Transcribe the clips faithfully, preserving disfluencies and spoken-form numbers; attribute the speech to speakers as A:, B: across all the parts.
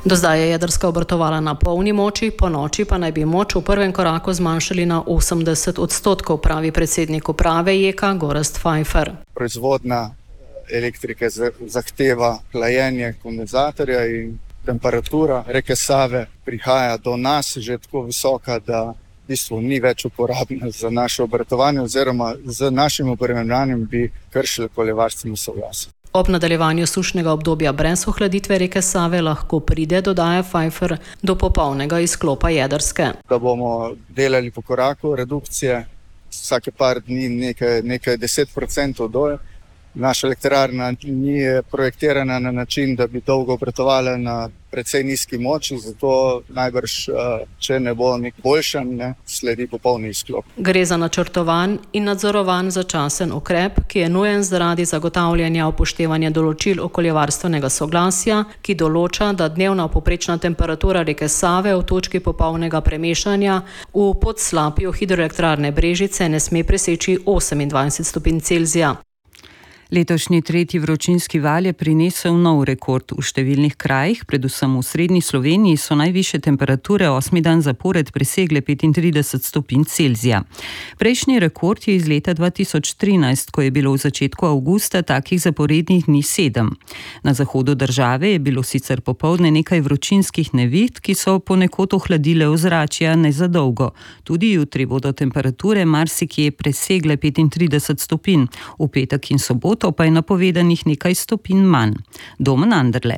A: Do zdaj je jedrska obratovala na polni moči, po noči pa naj bi moč v prvem koraku zmanjšali na osemdeset odstotkov, pravi predsednik uprave Jeka Gorazd Pfeiffer.
B: Proizvodna elektrike zahteva hlajenje kondenzatorja in temperatura reke Save prihaja do nas že tako visoka, da v bistvu ni več uporabna za naše obratovanje oziroma z našim opremljanjem bi kršili okoljevarstveno soglasje.
A: Ob nadaljevanju sušnega obdobja brez ohladitve reke Save lahko pride, dodaja Pfeiffer, do popolnega izklopa jedrske.
B: Da bomo delali po koraku redukcije, vsake par dni nekaj, nekaj deset procentov dol. Naša elektrarna ni projektirana na način, da bi dolgo obratovala na precej nizki moči, zato najbrž, če ne bo nek boljšan, ne, sledi popolni izklop.
A: Gre za načrtovan in nadzorovan začasen ukrep, ki je nujen zaradi zagotavljanja upoštevanja določil okoljevarstvenega soglasja, ki določa, da dnevna povprečna temperatura reke Save v točki popolnega premešanja v podslapju hidroelektrarne Brežice ne sme preseči osemindvajset stopinj Celzija.
C: Letošnji tretji vročinski val je prinesel nov rekord. V številnih krajih, predvsem v srednji Sloveniji, so najvišje temperature osmi dan zapored presegle petintrideset stopinj Celzija. Prejšnji rekord je iz leta dva tisoč trinajst, ko je bilo v začetku avgusta takih zaporednih dni sedem. Na zahodu države je bilo sicer popoldne nekaj vročinskih neviht, ki so ponekod ohladile ozračja ne za dolgo. Tudi jutri bodo temperature marsikje presegle petintrideset stopinj. V petek in soboto pa je napovedanih nekaj stopinj manj. Domen Anderle.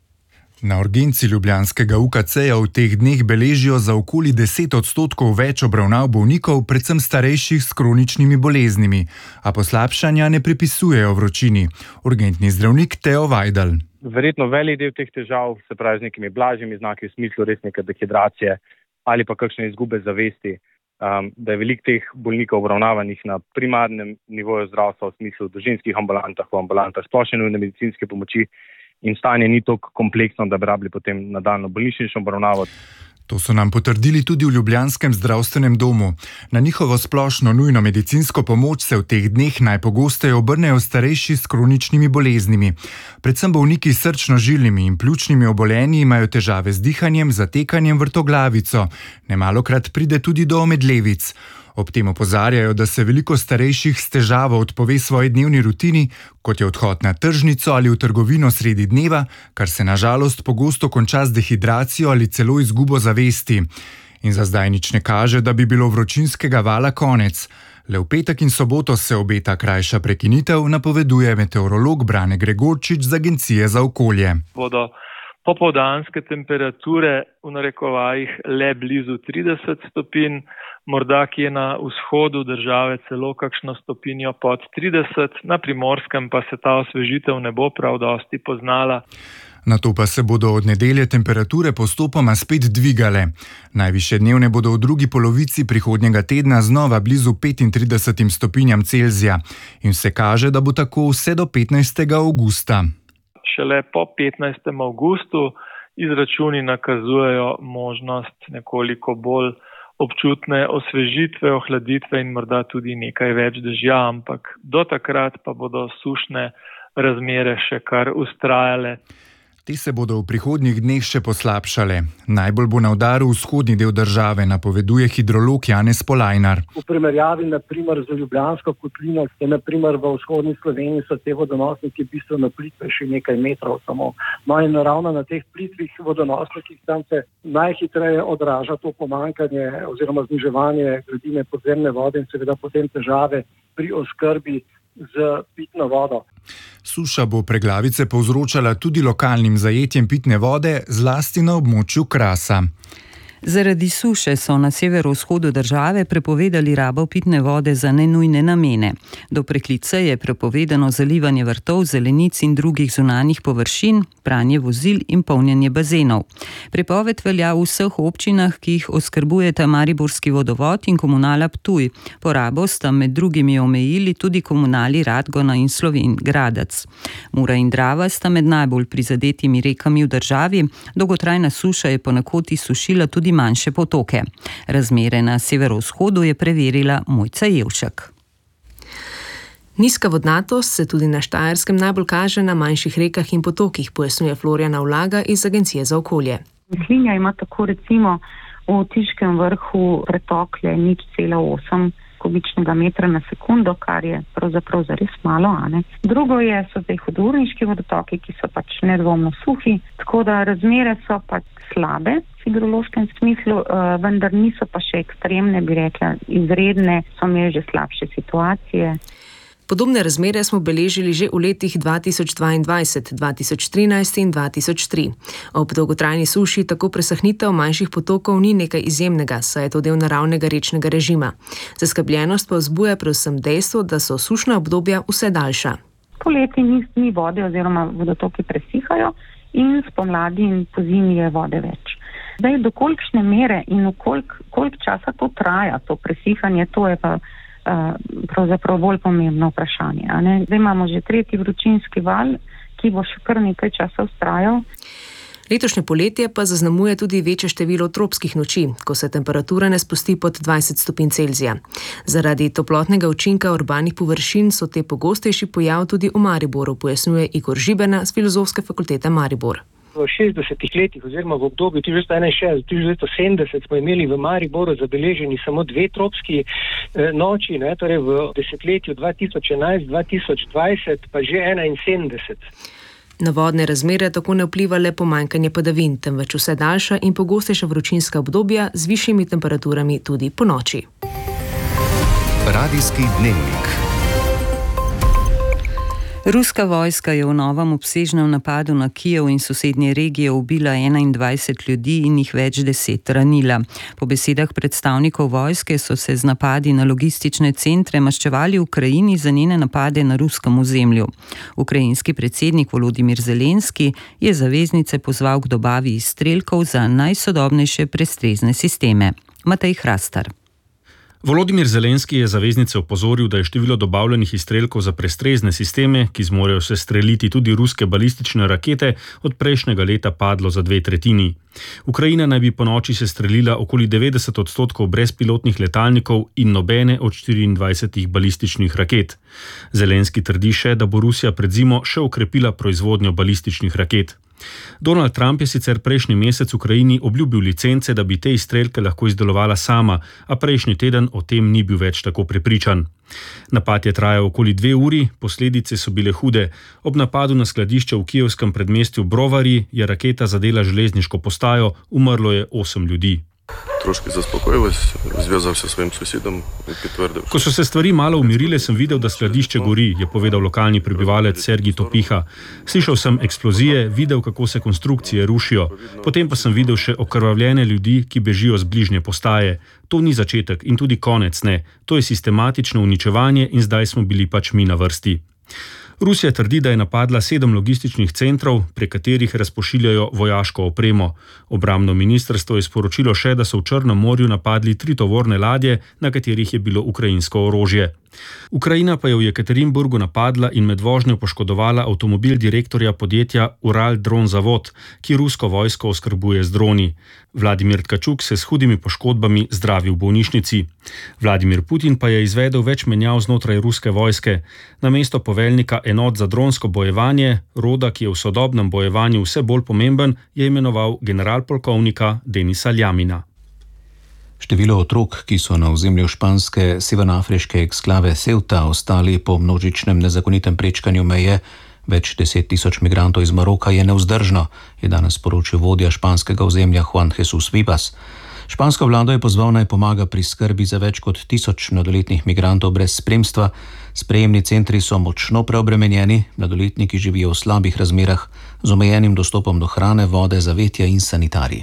D: Na urgenci ljubljanskega U K C-ja v teh dneh beležijo za okoli deset odstotkov več obravnav bolnikov, predvsem starejših s kroničnimi boleznimi, a poslabšanja ne pripisujejo vročini. Urgentni zdravnik Teo Vajdl.
E: Verjetno velik del teh težav, se pravi z nekimi blažjimi znaki v smislu res neke dehidracije ali pa kakšne izgube zavesti, Um, da je veliko teh bolnikov obravnavanih na primarnem nivoju zdravstva v smislu družinskih ambulantah, v ambulantah splošne nujne medicinske pomoči in stanje ni toliko kompleksno, da bi rabili potem nadaljnjo bolnišnično obravnavo.
D: To so nam potrdili tudi v ljubljanskem zdravstvenem domu. Na njihovo splošno nujno medicinsko pomoč se v teh dneh najpogosteje obrnejo starejši s kroničnimi boleznimi. Predvsem bolniki s srčno-žilnimi in pljučnimi obolenji imajo težave z dihanjem, zatekanjem, vrtoglavico. Nemalokrat pride tudi do omedlevic. Ob tem opozarjajo, da se veliko starejših s težavo odpove svoji dnevni rutini, kot je odhod na tržnico ali v trgovino sredi dneva, kar se na žalost pogosto konča z dehidracijo ali celo izgubo zavesti. In za zdaj nič ne kaže, da bi bilo vročinskega vala konec. Le v petek in soboto se obeta krajša prekinitev, napoveduje meteorolog Brane Gregorčič z Agencije za okolje.
F: Bodo popoldanske temperature v narekovajih le blizu trideset stopinj, morda kje na vzhodu države celo kakšno stopinjo pod trideset, na Primorskem pa se ta osvežitev ne bo prav dosti poznala.
D: Nato pa se bodo od nedelje temperature postopoma spet dvigale. Najvišje dnevne bodo v drugi polovici prihodnjega tedna znova blizu petintridesetim stopinjam Celzija in se kaže, da bo tako vse do petnajstega avgusta.
F: Šele po petnajstem avgustu izračuni nakazujejo možnost nekoliko bolj občutne osvežitve, ohladitve in morda tudi nekaj več dežja, ampak do takrat pa bodo sušne razmere še kar vztrajale.
D: Te se bodo v prihodnjih dneh še poslabšale. Najbolj bo na udaru vzhodni del države, napoveduje hidrolog Janez Polajnar.
G: V primerjavi naprimer z Ljubljansko kotlino, je naprimer v vzhodni Sloveniji so te vodonosniki bistveno plitvejši nekaj metrov samo. No in ravno na teh plitvih vodonosnikih tam se najhitreje odraža to pomanjkanje oziroma zniževanje gladine podzemne vode in seveda potem težave pri oskrbi z pitno vodo.
D: Suša bo preglavice povzročala tudi lokalnim zajetjem pitne vode, zlasti na območju Krasa.
C: Zaradi suše so na severovzhodu države prepovedali rabo pitne vode za nenujne namene. Do preklica je prepovedano zalivanje vrtov, zelenic in drugih zunanjih površin, pranje vozil in polnjenje bazenov. Prepoved velja v vseh občinah, ki jih oskrbujeta Mariborski vodovod in Komunala Ptuj. Porabo sta med drugimi omejili tudi komunali Radgona in Slovenj Gradec. Mura in Drava sta med najbolj prizadetimi rekami v državi, dolgotrajna suša je ponekod izsušila tudi manjše potoke. Razmere na severovzhodu je preverila Mojca Jevšek.
H: Nizka vodnatost se tudi na Štajerskem najbolj kaže na manjših rekah in potokih, pojasnjuje Florjana Vlaga iz Agencije za okolje.
I: Mislinja ima tako recimo v Tiškem vrhu pretok je nič cela osem kubičnega metra na sekundo, kar je pravzaprav zares malo, a ne. Drugo je, so zdaj hudourniški vodotoki, ki so pač nedvomno suhi, tako da razmere so pač slabe v hidrološkem smislu, uh, vendar niso pa še ekstremne, bi rekla, izredne, so imeli že slabše situacije.
H: Podobne razmere smo beležili že v letih dva tisoč dvaindvajset, dva tisoč trinajst in dva tisoč tri. Ob dolgotrajni suši tako presahnitev manjših potokov ni nekaj izjemnega, saj je to del naravnega rečnega režima. Zaskrbljenost pa vzbuja predvsem dejstvo, da so sušna obdobja vse daljša.
I: Poleti ni, ni vode oziroma vodotoki presihajo in spomladi in pozimi je vode več. Zdaj, do kolikšne mere in v kolik, kolik časa to traja, to presihanje, to je pa pravzaprav bolj pomembno vprašanje. A ne? Zdaj imamo že tretji vročinski val, ki bo še kar nekaj časa vztrajal.
H: Letošnje poletje pa zaznamuje tudi večje število tropskih noči, ko se temperatura ne spusti pod dvajset stopinj Celzija. Zaradi toplotnega učinka urbanih površin so te pogostejši pojav tudi v Mariboru, pojasnjuje Igor Žibena z Filozofske fakultete Maribor.
J: V šestdesetih letih oziroma v obdobju tisoč devetsto enainšestdeset do tisoč devetsto sedemdeset smo imeli v Mariboru zabeleženi samo dve tropski eh, noči, ne, torej v desetletju dva tisoč enajst do dva tisoč dvajset pa že enainsedemdeset.
H: Na vodne razmere tako ne vpliva le pomanjkanje padavin, temveč vse daljša in pogostejša vročinska obdobja z višjimi temperaturami tudi po noči.
K: Radijski dnevnik.
C: Ruska vojska je v novem obsežnem napadu na Kijev in sosednje regije ubila enaindvajset ljudi in jih več deset ranila. Po besedah predstavnikov vojske so se z napadi na logistične centre maščevali Ukrajini za njene napade na ruskem ozemlju. Ukrajinski predsednik Volodimir Zelenski je zaveznice pozval k dobavi izstrelkov za najsodobnejše prestrezne sisteme. Matej Hrastar.
L: Volodimir Zelenski je zaveznice opozoril, da je število dobavljenih izstrelkov za prestrezne sisteme, ki zmorejo sestreliti tudi ruske balistične rakete, od prejšnjega leta padlo za dve tretjini. Ukrajina naj bi po noči sestrelila okoli devetdeset odstotkov brezpilotnih letalnikov in nobene od štiriindvajsetih balističnih raket. Zelenski trdi še, da bo Rusija pred zimo še okrepila proizvodnjo balističnih raket. Donald Trump je sicer prejšnji mesec Ukrajini obljubil licence, da bi te izstrelke lahko izdelovala sama, a prejšnji teden o tem ni bil več tako prepričan. Napad je trajal okoli dve uri, posledice so bile hude. Ob napadu na skladišče v kijevskem predmestju Brovary je raketa zadela železniško postajo, umrlo je osem ljudi.
M: Troški zaspokojilась, zvezal se svojim sosedom in potvrdil.
L: Ko so se stvari malo umirile, sem videl, da skladišče gori, je povedal lokalni prebivalec Sergij Topiha. Slišal sem eksplozije, videl, kako se konstrukcije rušijo. Potem pa sem videl še okrvavljene ljudi, ki bežijo z bližnje postaje. To ni začetek in tudi konec ne. To je sistematično uničevanje in zdaj smo bili pač mi na vrsti. Rusija trdi, da je napadla sedem logističnih centrov, prek katerih razpošiljajo vojaško opremo. Obrambno ministrstvo je sporočilo še, da so v Črnem morju napadli tri tovorne ladje, na katerih je bilo ukrajinsko orožje. Ukrajina pa je v Jekaterinburgu napadla in med vožnjo poškodovala avtomobil direktorja podjetja Ural Dron Zavod, ki rusko vojsko oskrbuje z droni. Vladimir Tkačuk se s hudimi poškodbami zdravi v bolnišnici. Vladimir Putin pa je izvedel več menjav znotraj ruske vojske. Namesto poveljnika enot za dronsko bojevanje, roda, ki je v sodobnem bojevanju vse bolj pomemben, je imenoval generalpolkovnika Denisa Ljamina.
N: Število otrok, ki so na ozemlju španske severnoafriške eksklave Ceuta ostali po množičnem nezakonitem prečkanju meje, več deset tisoč migrantov iz Maroka, je nevzdržno, je danes sporočil vodja španskega ozemlja Juan Jesús Vivas. Špansko vlado je pozval naj pomaga pri skrbi za več kot tisoč mladoletnih migrantov brez spremstva. Sprejemni centri so močno preobremenjeni, mladoletniki živijo v slabih razmerah z omejenim dostopom do hrane, vode, zavetja in sanitarij.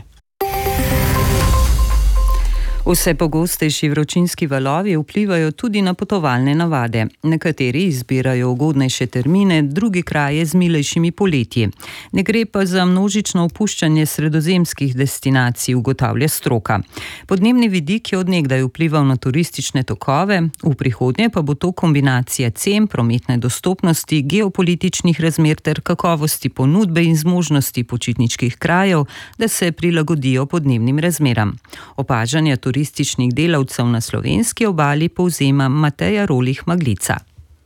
C: Vse pogostejši vročinski valovi vplivajo tudi na potovalne navade. Nekateri izbirajo ugodnejše termine, drugi kraje z milejšimi poletji. Ne gre pa za množično opuščanje sredozemskih destinacij, ugotavlja stroka. Podnebni vidik je od nekdaj vplival na turistične tokove, v prihodnje pa bo to kombinacija cen, prometne dostopnosti, geopolitičnih razmer ter kakovosti ponudbe in zmožnosti počitniških krajev, da se prilagodijo podnebnim razmeram. Opažanja turističnih delavcev na slovenski obali povzema Mateja Rolih Maglica.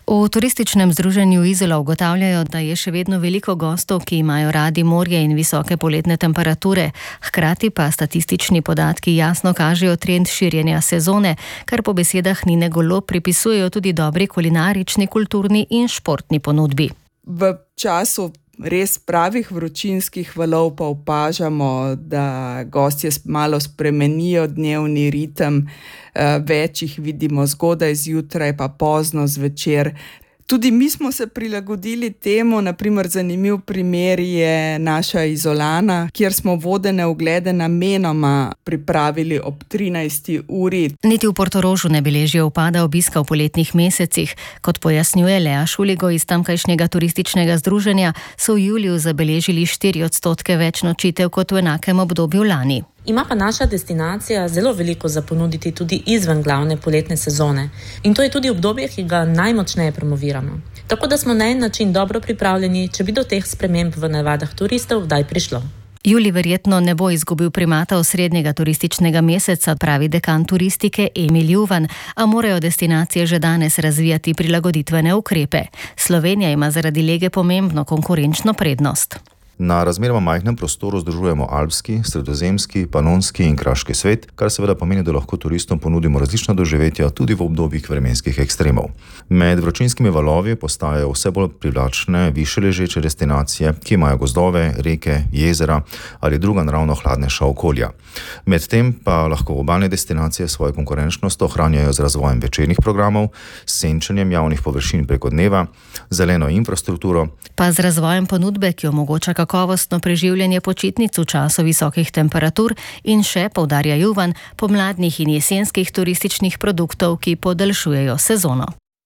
K: V turističnem združenju Izola ugotavljajo, da je še vedno veliko gostov, ki imajo radi morje in visoke poletne temperature. Hkrati pa statistični podatki jasno kažejo trend širjenja sezone, kar po besedah Nine Golob pripisujejo tudi dobri kulinarični, kulturni in športni ponudbi.
O: V času res pravih vročinskih valov pa opažamo, da gostje malo spremenijo dnevni ritem, več jih vidimo zgodaj zjutraj, pa pozno zvečer. Tudi mi smo se prilagodili temu, naprimer zanimiv primer je naša Izolana, kjer smo vodene oglede namenoma pripravili ob trinajsti uri.
K: Niti v Portorožu ne beležijo upada obiska v poletnih mesecih. Kot pojasnjuje Lea Šuligo iz tamkajšnjega turističnega združenja, so v juliju zabeležili štiri odstotke več nočitev kot v enakem obdobju lani.
P: Ima pa naša destinacija zelo veliko za ponuditi tudi izven glavne poletne sezone. In to je tudi obdobje, ki ga najmočneje promoviramo. Tako da smo na en način dobro pripravljeni, če bi do teh sprememb v navadah turistov kdaj prišlo.
K: Julij verjetno ne bo izgubil primata osrednjega turističnega meseca, pravi dekan turistike Emil Juvan, a morajo destinacije že danes razvijati prilagoditvene ukrepe. Slovenija ima zaradi lege pomembno konkurenčno prednost.
Q: Na razmeroma majhnem prostoru združujemo alpski, sredozemski, panonski in kraški svet, kar seveda pomeni, da lahko turistom ponudimo različna doživetja tudi v obdobjih vremenskih ekstremov. Med vročinskimi valovi postajajo vse bolj privlačne više ležeče destinacije, ki imajo gozdove, reke, jezera ali druga naravno hladnejša okolja. Medtem pa lahko obalne destinacije svojo konkurenčnost ohranjajo z razvojem večernih programov, s senčenjem javnih površin preko dneva, zeleno infrastrukturo,
K: pa z razvojem ponudbe, ki omogoča kakovostno preživljanje počitnic v času visokih temperatur in še, poudarja Juvan, pomladnih in jesenskih turističnih produktov, ki podaljšujejo sezono.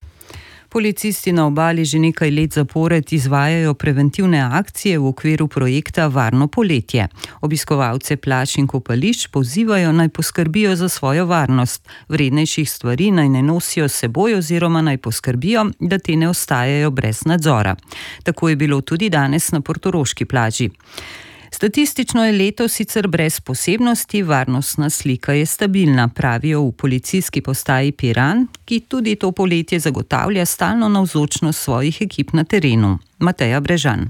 C: Policisti na obali že nekaj let zapored izvajajo preventivne akcije v okviru projekta Varno poletje. Obiskovalce plaž in kopališč pozivajo naj poskrbijo za svojo varnost. Vrednejših stvari naj ne nosijo s seboj oziroma naj poskrbijo, da te ne ostajajo brez nadzora. Tako je bilo tudi danes na portoroški plaži. Statistično je leto sicer brez posebnosti, varnostna slika je stabilna, pravijo v policijski postaji Piran, ki tudi to poletje zagotavlja stalno navzočnost svojih ekip na terenu. Mateja Brežan.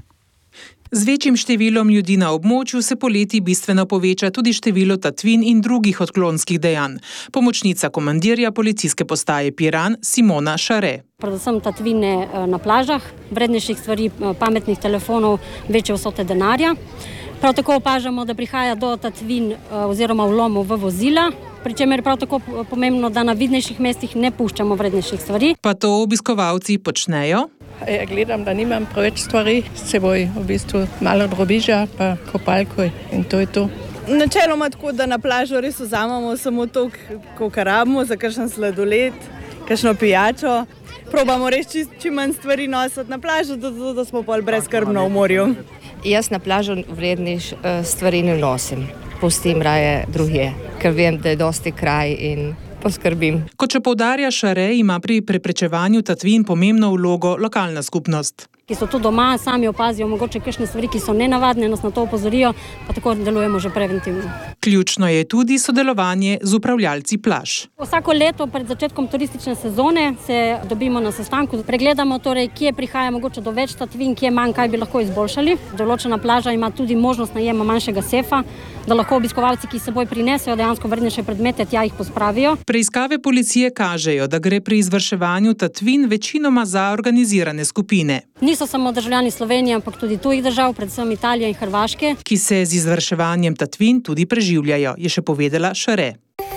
R: Z večjim številom ljudi na območju se poleti bistveno poveča tudi število tatvin in drugih odklonskih dejanj. Pomočnica komandirja policijske postaje Piran Simona Šare.
S: Predvsem tatvine na plažah, vrednejših stvari, pametnih telefonov, večje vsote denarja. Prav tako opažamo, da prihaja do tatvin oziroma vlomov v vozila, pri čemer je prav tako pomembno, da na vidnejših mestih ne puščamo vrednejših stvari.
R: Pa to obiskovalci počnejo?
T: Ja gledam, da nimam preveč stvari s seboj, v bistvu malo drobiža, pa kopalko in to je to.
U: Načeloma tako, da na plažo res vzamemo samo to, kolikor rabimo, za kakšen sladoled, kakšno pijačo. Probamo res čim, čim manj stvari nositi na plažo, da, da, da smo pol brezskrbno v morju.
V: Jaz na plažo vrednih stvari ne nosim, pustim raje drugje, ker vem, da je dosti kraj in poskrbim.
R: Kot še poudarja Šare, ima pri preprečevanju tatvin pomembno vlogo lokalna skupnost.
S: Ki so tu doma, sami opazijo mogoče kakšne stvari, ki so nenavadne, nas na to opozorijo, pa tako delujemo že preventivno.
R: Ključno je tudi sodelovanje z upravljalci plaž.
S: Vsako leto pred začetkom turistične sezone se dobimo na sestanku, pregledamo torej, kje prihaja mogoče do več tatvin, kje manj, kaj bi lahko izboljšali. Določena plaža ima tudi možnost najema manjšega sefa, da lahko obiskovalci, ki s seboj prinesejo dejansko vrednejše predmete, tja jih pospravijo.
R: Preiskave policije kažejo, da gre pri izvrševanju tatvin večinoma za organizirane skupine.
S: Niso samo državljani Slovenije, ampak tudi tujih držav, predvsem Italije in Hrvaške,
R: ki se z izvrševanjem tatvin tudi preživljajo, je še povedala Šare.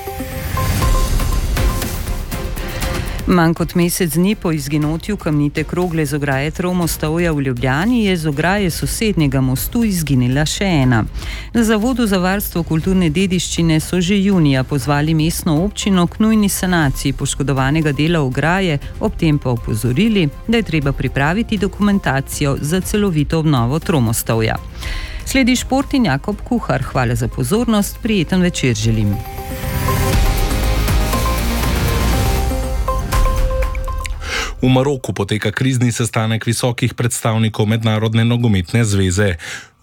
C: Manj kot mesec dni po izginotju kamnite krogle z ograje Tromostovja v Ljubljani je z ograje sosednjega mostu izginila še ena. Na Zavodu za varstvo kulturne dediščine so že junija pozvali mestno občino k nujni sanaciji poškodovanega dela ograje, ob tem pa opozorili, da je treba pripraviti dokumentacijo za celovito obnovo Tromostovja. Sledi šport in Jakob Kuhar. Hvala za pozornost, prijeten večer želim.
W: V Maroku poteka krizni sestanek visokih predstavnikov Mednarodne nogometne zveze.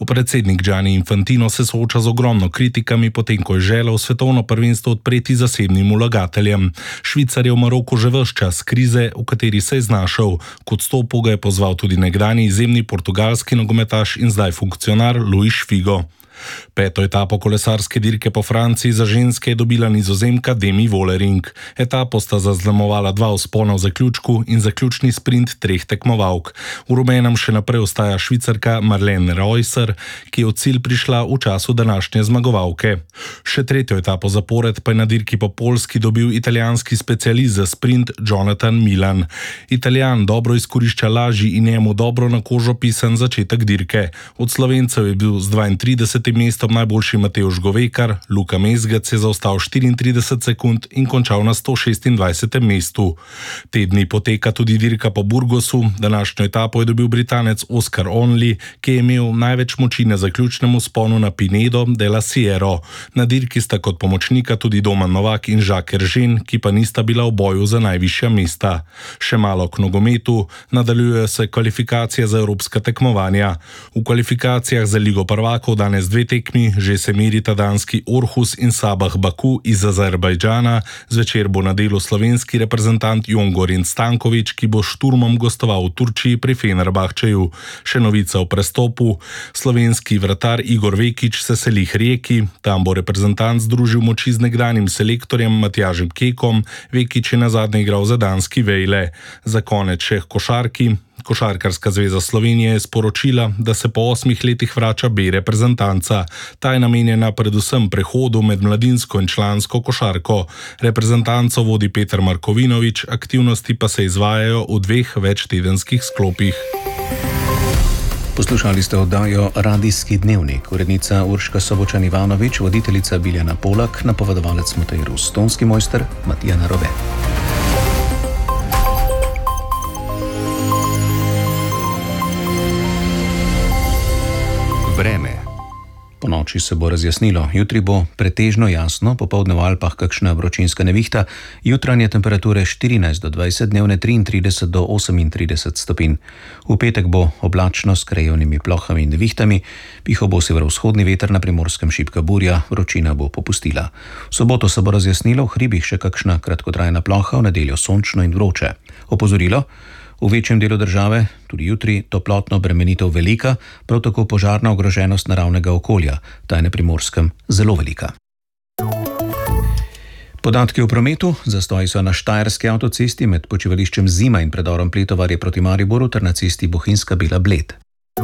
W: Predsednik Gianni Infantino se sooča z ogromno kritikami, potem ko je želel svetovno prvenstvo odpreti zasebnim vlagateljem. Švicar je v Maroku že ves čas krize, v kateri se je znašel. K odstopu ga je pozval tudi nekdanji izjemni portugalski nogometaš in zdaj funkcionar Luís Figo. Peto etapo kolesarske dirke po Franciji za ženske je dobila Nizozemka Demi Vollering. Etapo sta zaznamovala dva vzpona v zaključku in zaključni sprint treh tekmovalk. V rumenem še naprej ostaja Švicarka Marlene Reusser, ki je v cilj prišla v času današnje zmagovalke. Še tretjo etapo zapored pa je na dirki po Poljski dobil italijanski specialist za sprint Jonathan Milan. Italijan dobro izkorišča lažji in njemu dobro na kožo pisan začetek dirke. Od Slovencev je bil z dvaintridesetim mestom najboljši Matevž Govekar, Luka Mezgec je zaostal štiriintrideset sekund in končal na sto šestindvajsetem mestu. Te dni poteka tudi dirka po Burgosu, današnjo etapo je dobil Britanec Oscar Onley, ki je imel največ moči na zaključnem vzponu na Pinedo de la Sierra. Na dirki sta kot pomočnika tudi Domen Novak in Jacques Eržen, ki pa nista bila v boju za najvišja mesta. Še malo k nogometu, nadaljuje se kvalifikacija za evropska tekmovanja. V kvalifikacijah za Ligo prvakov danes dve tekmi, že se merita danski Orhus in Sabah Baku iz Azerbajdžana, zvečer bo na delu slovenski reprezentant Jongorin Stanković, ki bo šturmom gostoval v Turčiji pri Fenerbahčeju. Še novica o prestopu, slovenski vratar Igor Vekić se seli k Rijeki, tam bo reprezentant združil moči z nekdanjim selektorjem Matjažem Kekom, Vekić je nazadnje igral za danski Vejle. Za konec še košarki. Košarkarska zveza Slovenije je sporočila, da se po osmih letih vrača B reprezentanca. Ta je namenjena predvsem prehodu med mladinsko in člansko košarko. Reprezentanco vodi Peter Markovinovič, aktivnosti pa se izvajajo v dveh večtedenskih sklopih.
N: Poslušali ste oddajo Radijski dnevnik, urednica Urška Sobočan Ivanovič, voditeljica Biljana Polak, napovedovalec Matej Rus, tonski mojster Matija Narobe. Vreme. Po noči se bo razjasnilo, jutri bo pretežno jasno, popoldne v Alpah kakšna vročinska nevihta, jutranje temperature štirinajst do dvajset, dnevne triintrideset do osemintrideset stopinj. V petek bo oblačno s krajevnimi plohami in nevihtami, pihal bo severovzhodni veter, na Primorskem šibka burja, vročina bo popustila. V soboto se bo razjasnilo, v hribih še kakšna kratkotrajna ploha, v nedeljo sončno in vroče. Opozorilo. V večjem delu države, tudi jutri, toplotno obremenitev velika, prav tako požarna ogroženost naravnega okolja, ta je na Primorskem zelo velika. Podatki o prometu, zastoji so na Štajerski avtocesti med počivališčem Zima in predorom Pletovarje proti Mariboru ter na cesti Bohinjska Bila Bled.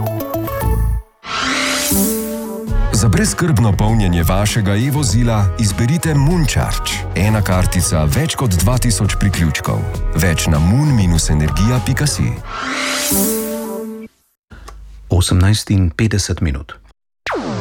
A: Za brezskrbno polnjenje vašega e-vozila izberite Moon-Charge. Ena kartica, več kot dva tisoč priključkov. Več na moon dash energija pika si.
N: osemnajst in petdeset minut.